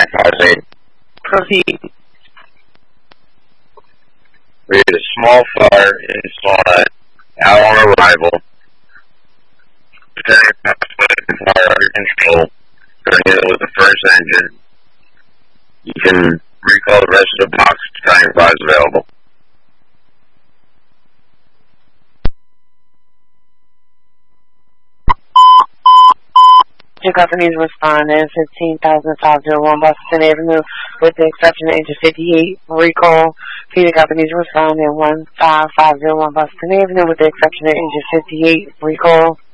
958. Proceed. We had a small fire inside. Now on arrival. Fire under control. Going in with the first engine. You can recall the rest of the box. Training supplies available. Your company's responding 15,501 Boston Avenue with the exception of engine 58. Recall. Peter Company's responding 15,501 Boston Avenue with the exception of engine 58. Recall.